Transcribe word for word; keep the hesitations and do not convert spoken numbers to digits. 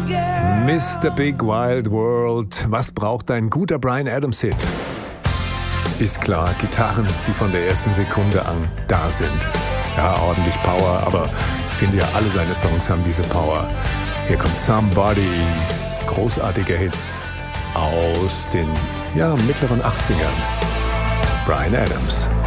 Mister Big Wild World. Was braucht ein guter Bryan Adams-Hit? Ist klar, Gitarren, die von der ersten Sekunde an da sind. Ja, ordentlich Power, aber ich finde ja, alle seine Songs haben diese Power. Hier kommt Somebody, großartiger Hit aus den ja, mittleren achtzigern. Bryan Adams.